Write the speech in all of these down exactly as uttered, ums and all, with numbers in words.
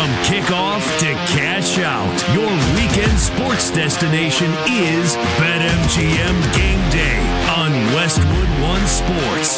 From kickoff to cash out, your weekend sports destination is BetMGM Game Day on Westwood One Sports.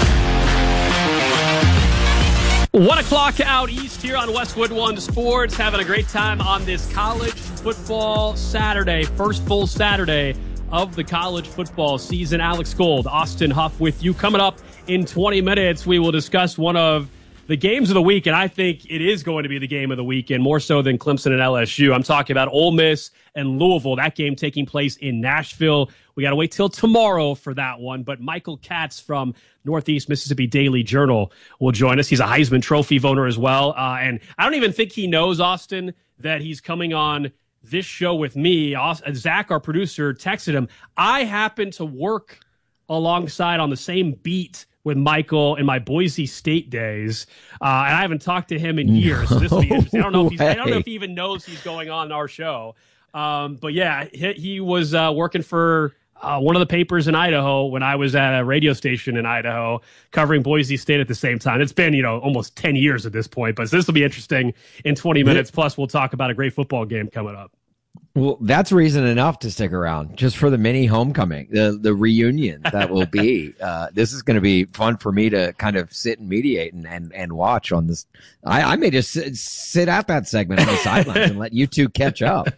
One o'clock out east here on Westwood One Sports. Having a great time on this college football Saturday, first full Saturday of the college football season. Alex Gold, Austin Huff with you. Coming up in twenty minutes, we will discuss one of the games of the week, and I think it is going to be the game of the weekend, more so than Clemson and L S U. I'm talking about Ole Miss and Louisville, that game taking place in Nashville. We got to wait till tomorrow for that one, but Michael Katz from Northeast Mississippi Daily Journal will join us. He's a Heisman Trophy voter as well, uh, and I don't even think he knows, Austin, that he's coming on this show with me. Zach, our producer, texted him. I happen to work alongside on the same beat with Michael in my Boise State days, uh, and I haven't talked to him in years. So this will be interesting. I don't know if he's, I don't know if he even knows he's going on our show. Um, but yeah, he, he was uh, working for uh, one of the papers in Idaho when I was at a radio station in Idaho covering Boise State at the same time. It's been, you know, almost ten years at this point, but this will be interesting in twenty minutes. Plus, we'll talk about a great football game coming up. Well, that's reason enough to stick around just for the mini homecoming, the the reunion that will be. Uh, this is going to be fun for me to kind of sit and mediate and, and, and watch on this. I, I may just sit, sit at that segment on the sidelines and let you two catch up.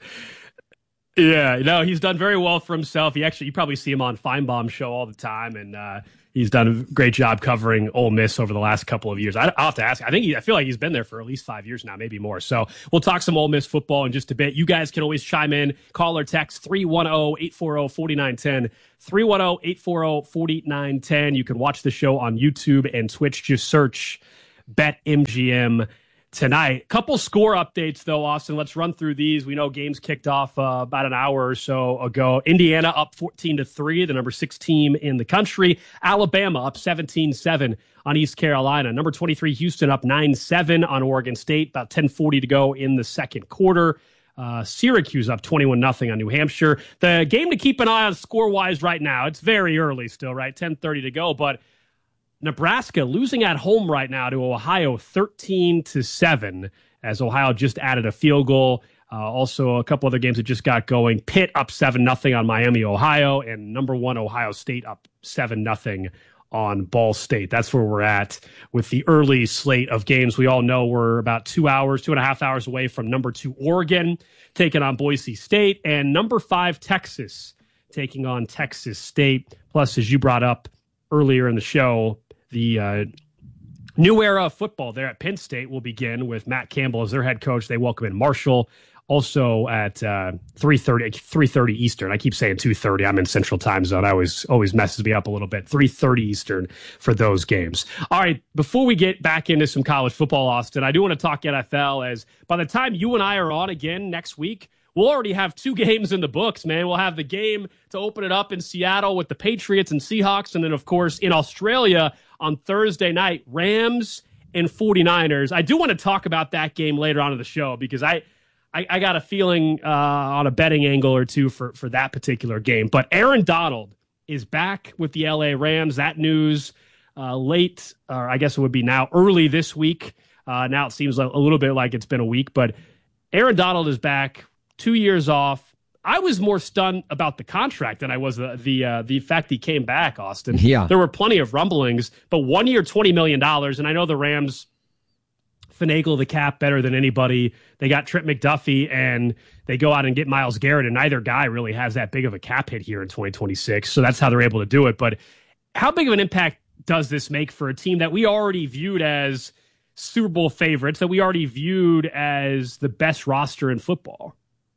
Yeah, no, he's done very well for himself. He actually, you probably see him on Feinbaum's show all the time, and uh, he's done a great job covering Ole Miss over the last couple of years. I, I'll have to ask. I think he, I feel like he's been there for at least five years now, maybe more. So we'll talk some Ole Miss football in just a bit. You guys can always chime in. Call or text three one zero, eight four zero, four nine one zero. three one zero, eight four zero, four nine one zero. You can watch the show on YouTube and Twitch. Just search BetMGM tonight. Couple score updates, though, Austin. Let's run through these. We know games kicked off uh, about an hour or so ago. Indiana up fourteen to three, the number six team in the country. Alabama up seventeen seven on East Carolina. Number twenty-three, Houston up nine seven on Oregon State. About ten forty to go in the second quarter. Uh, Syracuse up twenty-one nothing on New Hampshire. The game to keep an eye on score-wise right now, it's very early still, right? ten thirty to go, but Nebraska losing at home right now to Ohio thirteen to seven, as Ohio just added a field goal. Uh, also, a couple other games that just got going. Pitt up seven nothing on Miami, Ohio, and number one Ohio State up seven nothing on Ball State. That's where we're at with the early slate of games. We all know we're about two hours, two and a half hours away from number two Oregon taking on Boise State, and number five Texas taking on Texas State. Plus, as you brought up earlier in the show, the uh, new era of football there at Penn State will begin with Matt Campbell as their head coach. They welcome in Marshall also at uh, three thirty Eastern. I keep saying two thirty. I'm in Central Time Zone. I always always messes me up a little bit. three thirty Eastern for those games. All right, before we get back into some college football, Austin, I do want to talk N F L, as by the time you and I are on again next week, we'll already have two games in the books, man. We'll have the game to open it up in Seattle with the Patriots and Seahawks, and then, of course, in Australia on Thursday night, Rams and 49ers. I do want to talk about that game later on in the show because I I, I got a feeling uh, on a betting angle or two for, for that particular game. But Aaron Donald is back with the L A Rams. That news uh, late, or I guess it would be now early this week. Uh, now it seems a little bit like it's been a week, but Aaron Donald is back, two years off. I was more stunned about the contract than I was the the, uh, the fact he came back, Austin. Yeah. There were plenty of rumblings, but one year, twenty million dollars, and I know the Rams finagle the cap better than anybody. They got Trent McDuffie, and they go out and get Myles Garrett, and neither guy really has that big of a cap hit here in twenty twenty-six, so that's how they're able to do it. But how big of an impact does this make for a team that we already viewed as Super Bowl favorites, that we already viewed as the best roster in football?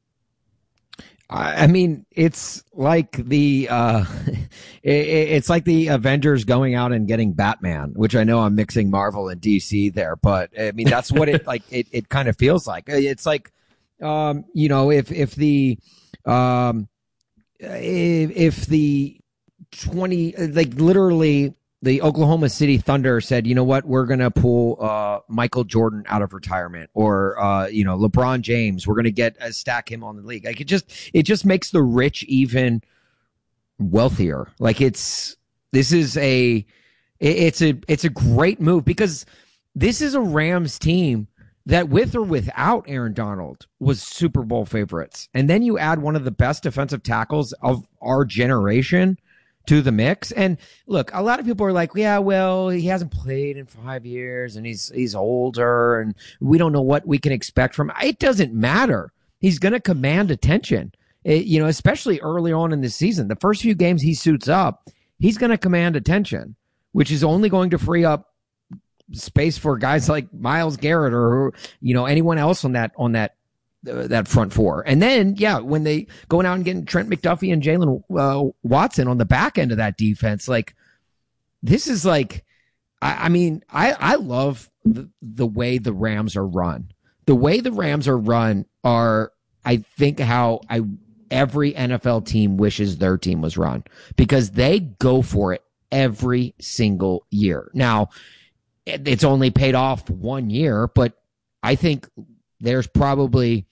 I mean, it's like the uh, it, it's like the Avengers going out and getting Batman, which I know I'm mixing Marvel and D C there, but I mean that's what it like. It, it kind of feels like it's like, um, you know, if if the um, if, if the twenty like literally the Oklahoma City Thunder said, you know what, we're going to pull uh, Michael Jordan out of retirement, or, uh, you know, LeBron James, we're going to get uh, stack him on the league. Like it just, it just makes the rich even wealthier. Like it's, this is a, it, it's a, it's a great move because this is a Rams team that with or without Aaron Donald was Super Bowl favorites. And then you add one of the best defensive tackles of our generation to the mix. And look, a lot of people are like, yeah, well, he hasn't played in five years and he's he's older and we don't know what we can expect from him. It doesn't matter. He's going to command attention, it, you know, especially early on in the season. The first few games he suits up, he's going to command attention, which is only going to free up space for guys like Myles Garrett or, you know, anyone else on that, on that, uh, that front four. And then, yeah, when they going out and getting Trent McDuffie and Jalen uh, Watson on the back end of that defense, like this is like, I, I mean, I, I love the, the way the Rams are run. The way the Rams are run are, I think how I, every N F L team wishes their team was run because they go for it every single year. Now, it's only paid off one year, but I think there's probably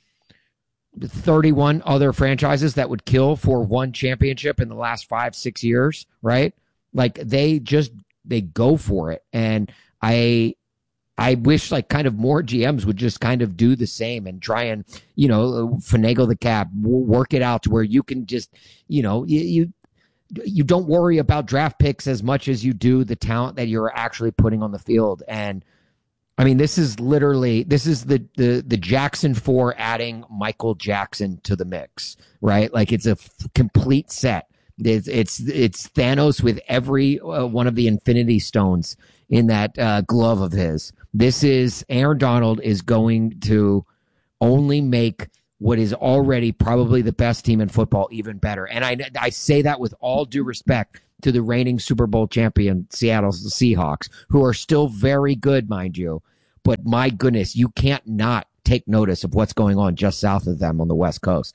thirty-one other franchises that would kill for one championship in the last five, six years, right? Like they just, they go for it. And I, I wish like kind of more G Ms would just kind of do the same and try and, you know, finagle the cap, work it out to where you can just, you know, you, you you don't worry about draft picks as much as you do the talent that you're actually putting on the field. And I mean, this is literally, this is the, the, the Jackson four adding Michael Jackson to the mix, right? Like it's a f- complete set. It's, it's, it's Thanos with every uh, one of the Infinity Stones in that uh, glove of his. This is Aaron Donald is going to only make what is already probably the best team in football even better. And I, I say that with all due respect to the reigning Super Bowl champion Seattle Seahawks, who are still very good, mind you. But my goodness, you can't not take notice of what's going on just south of them on the West Coast.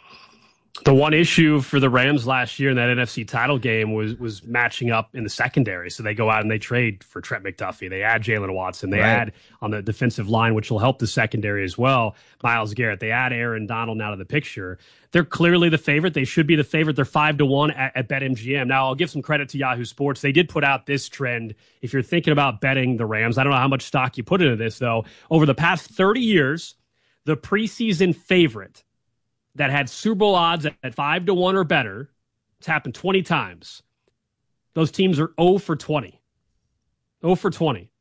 The one issue for the Rams last year in that N F C title game was was matching up in the secondary. So they go out and they trade for Trent McDuffie. They add Jalen Watson. They right. add on the defensive line, which will help the secondary as well, Myles Garrett. They add Aaron Donald now to the picture. They're clearly the favorite. They should be the favorite. They're five to one at, at BetMGM. Now, I'll give some credit to Yahoo Sports. They did put out this trend. If you're thinking about betting the Rams, I don't know how much stock you put into this, though. Over the past thirty years, the preseason favorite that had Super Bowl odds at five to one or better, it's happened twenty times. Those teams are zero for twenty. zero for twenty.